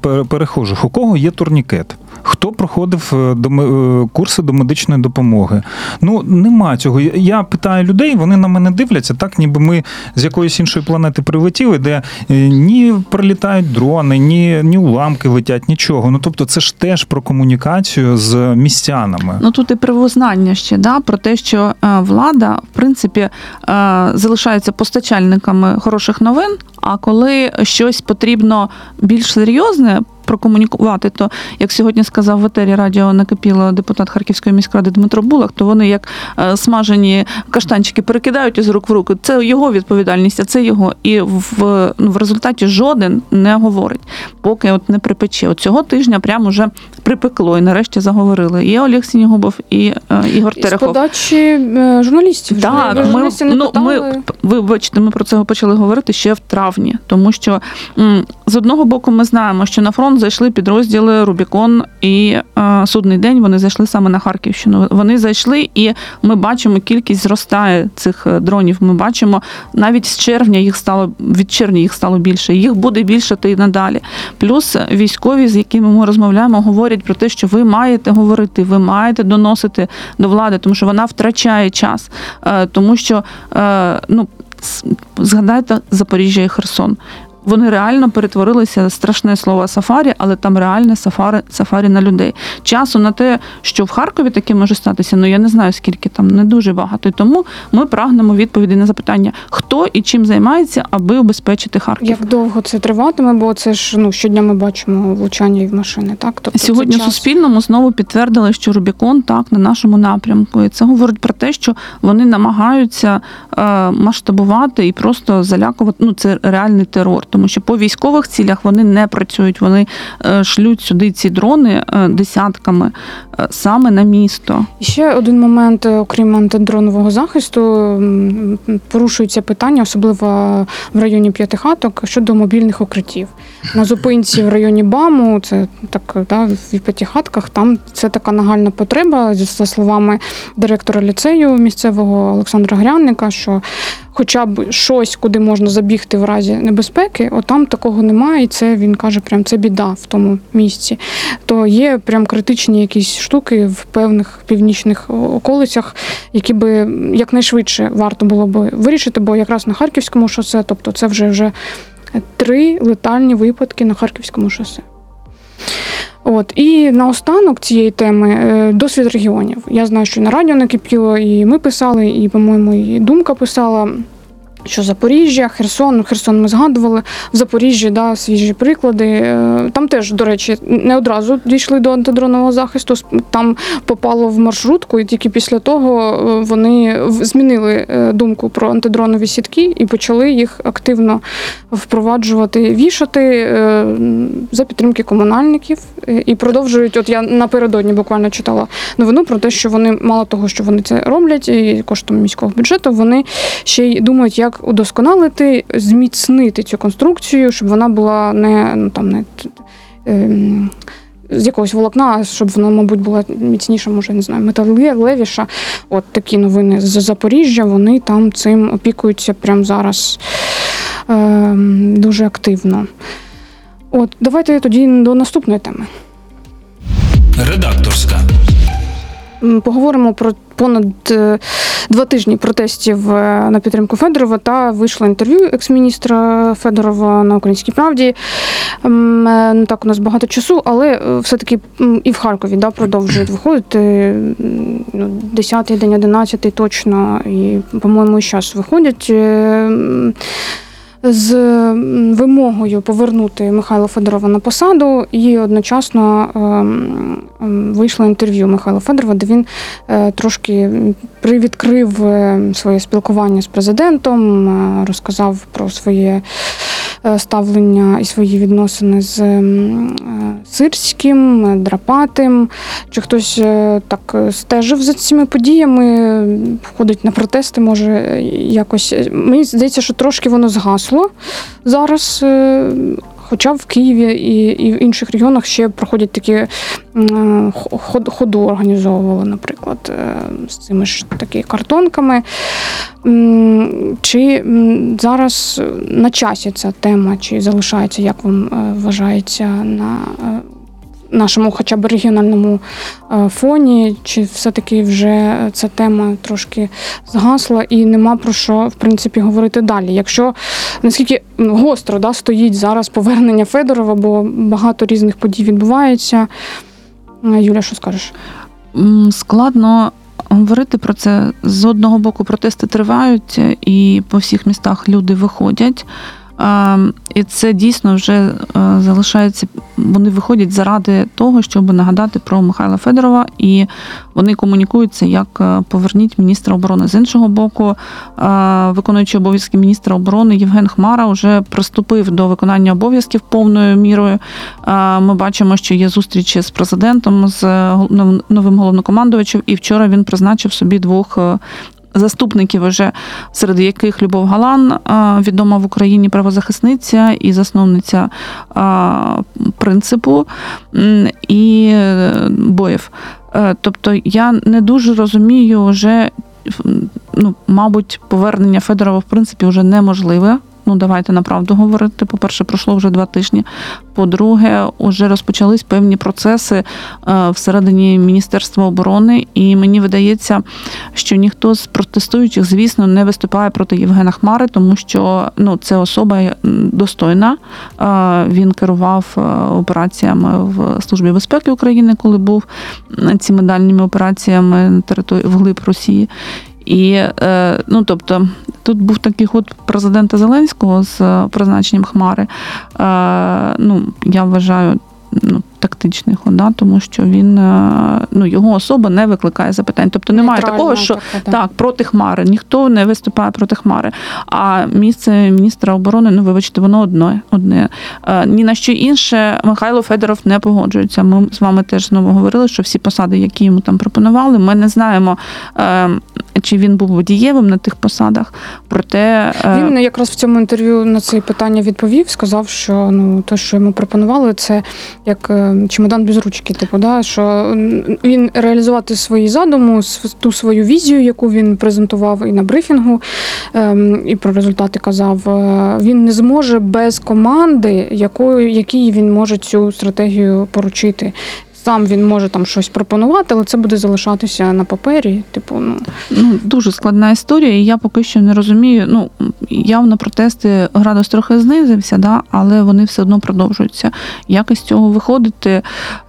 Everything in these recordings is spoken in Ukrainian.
перехожих, у кого є турнікет? Хто проходив курси до медичної допомоги? Ну, нема цього. Я питаю людей, вони на мене дивляться, так, ніби ми з якоїсь іншої планети прилетіли, де ні прилітають дрони, ні уламки летять, нічого. Ну, тобто це ж теж про комунікацію з містянами. Ну, тут і правознання ще, да, про те, що влада, в принципі, залишається постачальниками хороших новин, а коли щось потрібно більш серйозне прокомунікувати, то, як сьогодні сказав в етері радіо «Накипіло» депутат Харківської міськради Дмитро Булах, то вони як смажені каштанчики перекидають із рук в руки. Це його відповідальність, а це його. І в результаті жоден не говорить, поки от не припече. От цього тижня прямо вже припекло і нарешті заговорили. І Олег Сінігубов, і Ігор Терехов. З подачі журналістів. Так, ми про це почали говорити ще в травні, тому що з одного боку ми знаємо, що на фронт зайшли підрозділи Рубікон і Судний день, вони зайшли саме на Харківщину. Вони зайшли, і ми бачимо, кількість зростає цих дронів. Ми бачимо, навіть з червня від червня їх стало більше. Їх буде більшати і надалі. Плюс військові, з якими ми розмовляємо, говорять про те, що ви маєте говорити, ви маєте доносити до влади, тому що вона втрачає час. Тому що, згадайте Запоріжжя і Херсон. Вони реально перетворилися, страшне слово сафарі, але там реальне сафарі на людей. Часу на те, що в Харкові таке може статися, я не знаю, скільки там, не дуже багато. І тому ми прагнемо відповіді на запитання, хто і чим займається, аби убезпечити Харків. Як довго це триватиме, бо це ж щодня ми бачимо влучання і в машини, так? Тобто сьогодні Суспільному знову підтвердили, що Рубікон так на нашому напрямку. І це говорить про те, що вони намагаються масштабувати і просто залякувати. Це реальний терор. Тому що по військових цілях вони не працюють, вони шлють сюди ці дрони десятками саме на місто. І ще один момент, окрім антидронового захисту, порушується питання, особливо в районі П'ятихаток, щодо мобільних укриттів. На зупинці в районі БАМу, це так, в П'ятихатках, там це така нагальна потреба, за словами директора ліцею місцевого Олександра Грянника, що хоча б щось, куди можна забігти в разі небезпеки, там такого немає, і це, він каже, прям це біда в тому місці. То є прям критичні якісь штуки в певних північних околицях, які би якнайшвидше варто було б вирішити, бо якраз на Харківському шосе, тобто це вже 3 летальні випадки на Харківському шосе. І наостанок цієї теми досвід регіонів. Я знаю, що на радіо «Накипіло» і ми писали, і, по-моєму, і Думка писала, що Запоріжжя, Херсон ми згадували, в Запоріжжі, свіжі приклади. Там теж, до речі, не одразу дійшли до антидронового захисту, там попало в маршрутку, і тільки після того вони змінили думку про антидронові сітки і почали їх активно впроваджувати, вішати за підтримки комунальників. І продовжують, я напередодні буквально читала новину про те, що вони, мало того, що вони це роблять, і коштом міського бюджету, вони ще й думають, як удосконалити, зміцнити цю конструкцію, щоб вона була не з якогось волокна, щоб вона, мабуть, була міцніша, може, не знаю, металевіша. Такі новини з Запоріжжя, вони там цим опікуються прямо зараз дуже активно. Давайте тоді до наступної теми. Редакторська. Поговоримо про понад 2 тижні протестів на підтримку Федорова, та вийшло інтерв'ю екс-міністра Федорова на «Українській правді». Не так у нас багато часу, але все-таки і в Харкові продовжують виходити 10-й день, 11-й точно, і, по-моєму, і зараз виходять з вимогою повернути Михайла Федорова на посаду, і одночасно вийшло інтерв'ю Михайла Федорова, де він трошки привідкрив своє спілкування з президентом, розказав про своє ставлення і свої відносини з Сирським, Драпатим. Чи хтось так стежив за цими подіями, ходить на протести, може якось. Мені здається, що трошки воно згасло зараз. Хоча в Києві і в інших регіонах ще проходять такі ходу організовували, наприклад, з цими ж такі картонками. Чи зараз на часі ця тема, чи залишається, як вам вважається, на нашому хоча б регіональному фоні, чи все-таки вже ця тема трошки згасла і нема про що, в принципі, говорити далі? Якщо, наскільки гостро стоїть зараз повернення Федорова, бо багато різних подій відбувається. Юля, що скажеш? Складно говорити про це. З одного боку, протести тривають, і по всіх містах люди виходять. І це дійсно вже залишається, вони виходять заради того, щоб нагадати про Михайла Федорова, і вони комунікуються як «поверніть міністра оборони». З іншого боку, виконуючий обов'язки міністра оборони Євген Хмара вже приступив до виконання обов'язків повною мірою. Ми бачимо, що є зустрічі з президентом, з новим головнокомандувачем, і вчора він призначив собі 2 заступників, уже, серед яких Любов Галан, відома в Україні правозахисниця і засновниця принципу, і Боєв. Тобто я не дуже розумію вже, мабуть, повернення Федорова в принципі вже неможливе. Давайте на правду говорити. По-перше, пройшло вже 2 тижні. По-друге, вже розпочались певні процеси всередині Міністерства оборони, і мені видається, що ніхто з протестуючих, звісно, не виступає проти Євгена Хмари, тому що це особа достойна. Він керував операціями в Службі безпеки України, коли був цими дальніми операціями на території вглиб Росії. І, тобто, тут був такий ход президента Зеленського з призначенням Хмари. Я вважаю, тактичний ход, тому що він, його особа не викликає запитань. Тобто немає такого, що так, проти Хмари, ніхто не виступає проти Хмари. А місце міністра оборони, вибачте, воно одне. Ні на що інше Михайло Федоров не погоджується. Ми з вами теж знову говорили, що всі посади, які йому там пропонували, ми не знаємо, чи він був водієвим на тих посадах. Проте він якраз в цьому інтерв'ю на це питання відповів, сказав, що те, що йому пропонували, це як чемодан без ручки, що він реалізувати свої задуми, ту свою візію, яку він презентував і на брифінгу, і про результати казав, він не зможе без команди, якій він може цю стратегію поручити. Сам він може там щось пропонувати, але це буде залишатися на папері. Дуже складна історія, і я поки що не розумію. Явно протести, градус трохи знизився, але вони все одно продовжуються. Як із цього виходити?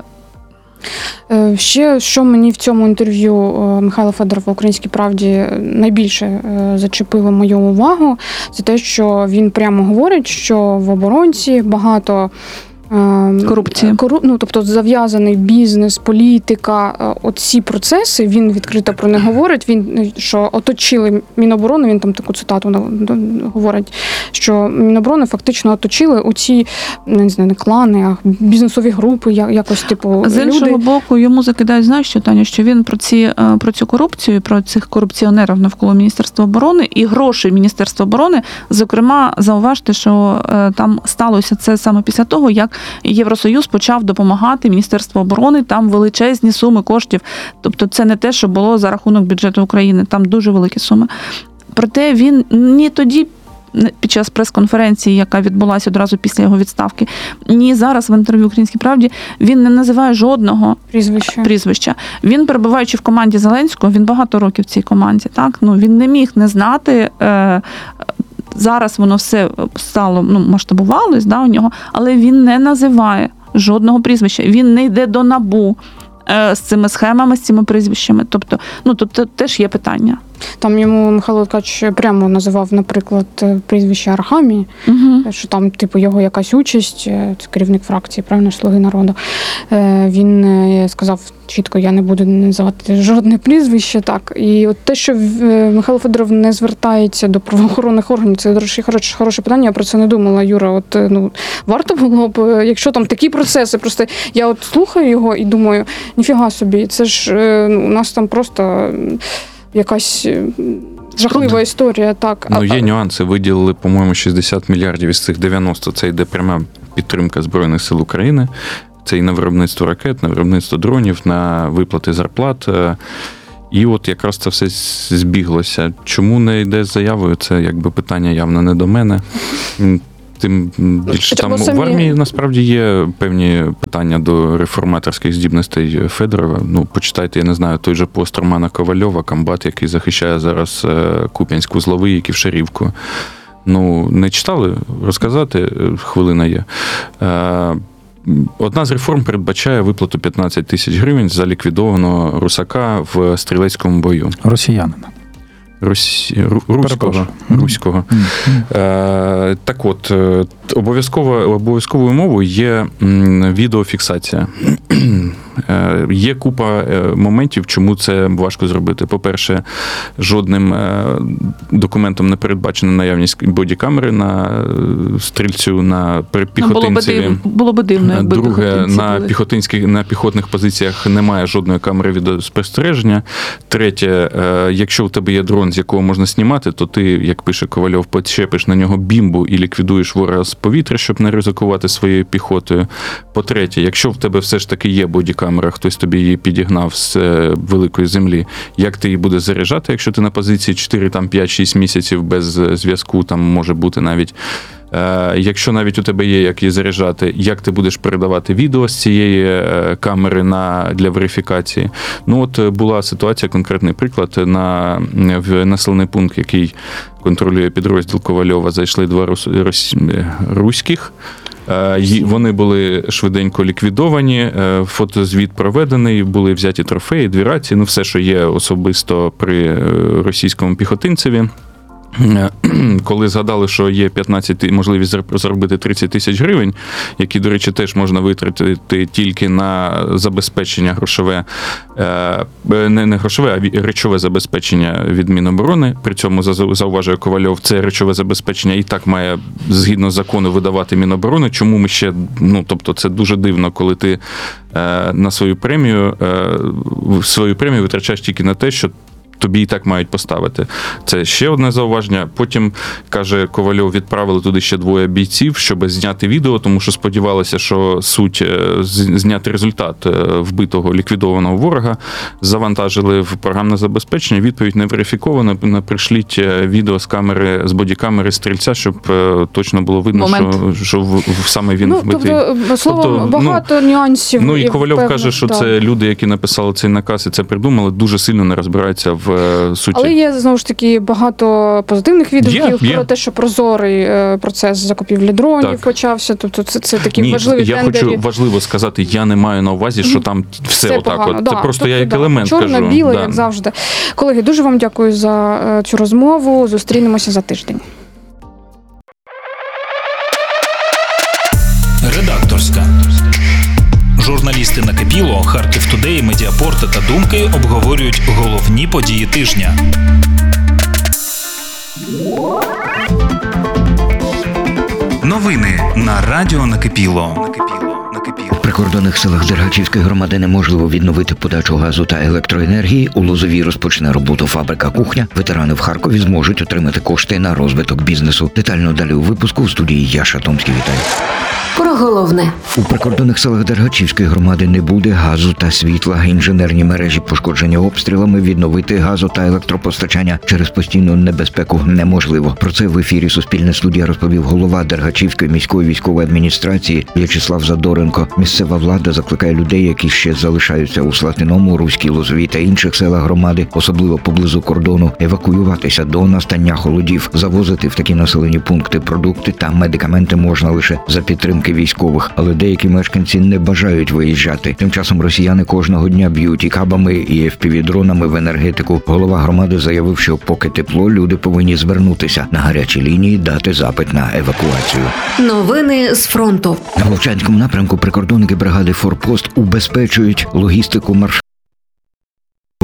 Ще, що мені в цьому інтерв'ю Михайла Федорова в «Українській правді» найбільше зачепило мою увагу, це те, що він прямо говорить, що в оборонці багато корупції. Тобто зав'язаний бізнес, політика, оці процеси, він відкрито про них говорить, він, що оточили Міноборони, він там таку цитату говорить, що Міноборони фактично оточили оці, не знаю, не клани, а бізнесові групи, якось З іншого боку, йому закидають, знаєш що, Таня, що він про цю корупцію, про цих корупціонерів навколо Міністерства оборони і грошей Міністерства оборони, зокрема, зауважте, що там сталося це саме після того, як Євросоюз почав допомагати Міністерству оборони, там величезні суми коштів. Тобто це не те, що було за рахунок бюджету України, там дуже великі суми. Проте він ні тоді, під час прес-конференції, яка відбулася одразу після його відставки, ні зараз в інтерв'ю «Українській правді» він не називає жодного прізвища. Він, перебуваючи в команді Зеленського, він багато років в цій команді, так? Він не міг не знати. Зараз воно все стало, масштабувалось, у нього, але він не називає жодного прізвища. Він не йде до НАБУ з цими схемами, з цими прізвищами. Тобто, тут теж є питання. Там йому Михайло Ткач прямо називав, наприклад, прізвище Арахамії, що там, його якась участь, це керівник фракції, правильно, «Слуги народу». Він сказав чітко, я не буду називати жодне прізвище, так. І от те, що Михайло Федоров не звертається до правоохоронних органів, це, до речі, хороше питання, я про це не думала, Юра. Варто було б, якщо там такі процеси, просто я слухаю його і думаю, ніфіга собі, це ж у нас там просто якась жахлива історія, так. Є нюанси. Виділили, по-моєму, 60 мільярдів із цих 90. Це йде пряме підтримка Збройних сил України. Це і на виробництво ракет, на виробництво дронів, на виплати зарплат. І от якраз це все збіглося. Чому не йде з заявою? Це якби питання явно не до мене. Тим більше там в армії насправді є певні питання до реформаторських здібностей Федорова. Ну, почитайте, я не знаю, той же пост Романа Ковальова, комбат, який захищає зараз Куп'янську, Зловиїк і Вшерівку. Ну, не читали? Розказати? Хвилина є. Одна з реформ передбачає виплату 15 тисяч гривень за ліквідованого русака в стрілецькому бою. Росіянина. Руського. Так от, обов'язковою умовою є відеофіксація. Є купа моментів, чому це важко зробити. По-перше, жодним документом не передбачена наявність бодікамери на стрільцю, на піхотинцеві. Було би дивно, якби Друге, на піхотних позиціях немає жодної камери відеоспостереження. Третє, якщо у тебе є дрон, з якого можна знімати, то ти, як пише Ковальов, почепиш на нього бімбу і ліквідуєш ворога з повітря, щоб не ризикувати своєю піхотою. По-третє, якщо в тебе все ж таки є бодікамера, хтось тобі її підігнав з великої землі, як ти її будеш заряджати, якщо ти на позиції 4, 5, 6 місяців без зв'язку, там може бути навіть. Якщо навіть у тебе є як її заряджати, як ти будеш передавати відео з цієї камери для верифікації. Ну от була ситуація, конкретний приклад, в населений пункт, який контролює підрозділ Ковальова, зайшли два руських. Вони були швиденько ліквідовані, фотозвіт проведений, були взяті трофеї, 2 рації, все, що є особисто при російському піхотинцеві. Коли згадали, що є можливість заробити 30 тисяч гривень, які, до речі, теж можна витратити тільки на забезпечення грошове, не грошове, а речове забезпечення від Міноборони. При цьому, зауважує Ковальов, це речове забезпечення і так має, згідно закону, видавати Міноборони. Чому ми ще, тобто це дуже дивно, коли ти на свою премію витрачаєш тільки на те, що тобі і так мають поставити. Це ще одне зауваження. Потім, каже Ковальов, відправили туди ще 2 бійців, щоб зняти відео, тому що сподівалися, що суть зняти результат вбитого, ліквідованого ворога. Завантажили в програмне забезпечення. Відповідь не верифікована. Прийшліть відео з бодікамери стрільця, щоб точно було видно, що саме він вбитий. Словом, багато нюансів. І Ковальов каже, що це люди, які написали цей наказ і це придумали, дуже сильно не розбираються в суті. Але є, знову ж таки, багато позитивних відгуків про те, що прозорий процес закупівлі дронів почався. Тобто це такі важливі тендери. Я хочу важливо сказати, я не маю на увазі, що там все отак. Погано, це просто я як елемент кажу. Чорно-біле, як завжди. Колеги, дуже вам дякую за цю розмову. Зустрінемося за тиждень. Редакторська. Журналісти «Накипіло», «Харків Тудей», «Медіапорт» та «Думки» обговорюють головні події тижня. Новини на радіо «Накипіло». В прикордонних селах Дергачівської громади неможливо відновити подачу газу та електроенергії. У Лозовій розпочне роботу фабрика «Кухня». Ветерани в Харкові зможуть отримати кошти на розвиток бізнесу. Детально далі у випуску. В студії Яша Томський. Вітаю. Про головне. У прикордонних селах Дергачівської громади не буде газу та світла. Інженерні мережі пошкоджені обстрілами. Відновити газу та електропостачання через постійну небезпеку неможливо. Про це в ефірі «Суспільне студія» розповів голова Дергачівської міської військової адміністрації В'ячеслав Задоренко. Місцева влада закликає людей, які ще залишаються у Слатиному, Руській, Лозовій та інших селах громади, особливо поблизу кордону, евакуюватися до настання холодів. Завозити в такі населені пункти продукти та медикаменти можна лише за підтримки військових, але деякі мешканці не бажають виїжджати. Тим часом росіяни кожного дня б'ють і кабами, і FPV-дронами в енергетику. Голова громади заявив, що поки тепло, люди повинні звернутися на гарячі лінії, дати запит на евакуацію. Новини з фронту. На Вовчанському напрямку прикордонники бригади «Форпост» убезпечують логістику маршрутів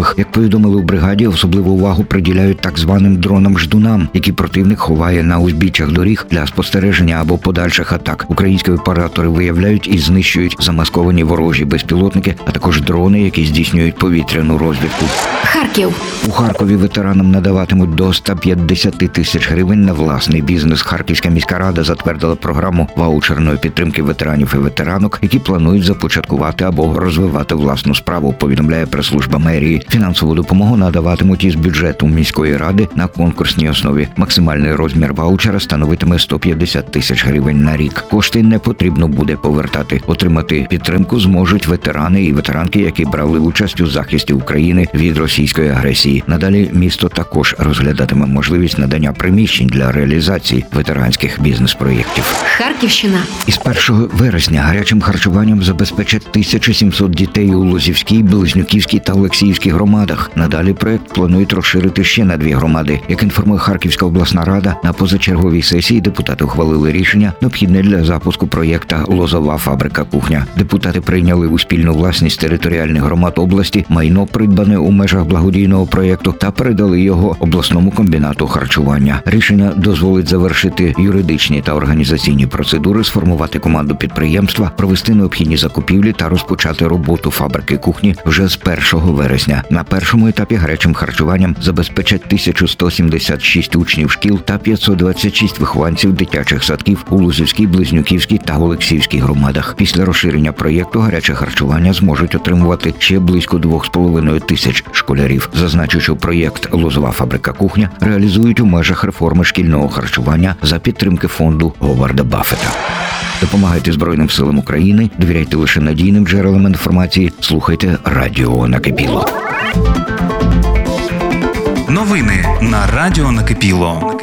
загиблих. Як повідомили у бригаді, особливу увагу приділяють так званим дронам-ждунам, які противник ховає на узбіччях доріг для спостереження або подальших атак. Українські оператори виявляють і знищують замасковані ворожі безпілотники, а також дрони, які здійснюють повітряну розвідку. Харків. У Харкові ветеранам надаватимуть до 150 тисяч гривень на власний бізнес. Харківська міська рада затвердила програму ваучерної підтримки ветеранів і ветеранок, які планують започаткувати або розвивати власну справу, повідомляє прес-служба мерії. Фінансову допомогу надаватимуть із бюджету міської ради на конкурсній основі. Максимальний розмір ваучера становитиме 150 тисяч гривень на рік. Кошти не потрібно буде повертати. Отримати підтримку зможуть ветерани і ветеранки, які брали участь у захисті України від російської агресії. Надалі місто також розглядатиме можливість надання приміщень для реалізації ветеранських бізнес-проєктів. Харківщина. Із 1 вересня гарячим харчуванням забезпечать 1700 дітей у Лозівській, Близнюківській та Олексіївській громадах. Надалі проєкт планують розширити ще на 2 громади. Як інформує Харківська обласна рада, на позачерговій сесії депутати ухвалили рішення, необхідне для запуску проєкта «Лозова фабрика-кухня». Депутати прийняли у спільну власність територіальних громад області майно, придбане у межах благодійного проєкту, та передали його обласному комбінату харчування. Рішення дозволить завершити юридичні та організаційні процедури, сформувати команду підприємства, провести необхідні закупівлі та розпочати роботу фабрики кухні вже з 1 вересня. На першому етапі гарячим харчуванням забезпечать 1176 учнів шкіл та 526 вихованців дитячих садків у Лозівській, Близнюківській та Олексіївській громадах. Після розширення проєкту гаряче харчування зможуть отримувати ще близько 2,5 тисяч школярів. Зазначу, що проєкт «Лозова фабрика-кухня» реалізують у межах реформи шкільного харчування за підтримки фонду Говарда Баффета. Допомагайте Збройним силам України, довіряйте лише надійним джерелам інформації, слухайте Радіо Накипіло. Новини на Радіо Накипіло.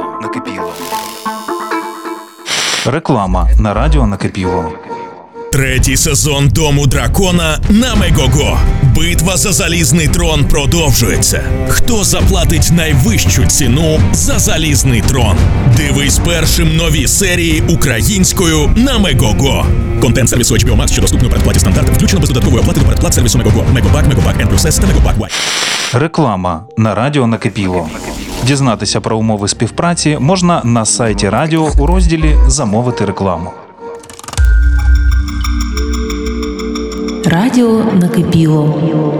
Реклама на Радіо Накипіло. 3-й сезон Дому дракона на Мегого. Битва за залізний трон продовжується. Хто заплатить найвищу ціну за залізний трон? Дивись першим нові серії українською на Мегого. Контент сервісу HBO Max, що доступний у передплаті стандарт, включено без додаткової оплати до передплат сервісу Мегого. Мегобак, Мегобак N+S та Мегобак Y. Реклама на Радіо Накипіло. Дізнатися про умови співпраці можна на сайті радіо у розділі «Замовити рекламу». Радіо Накипіло.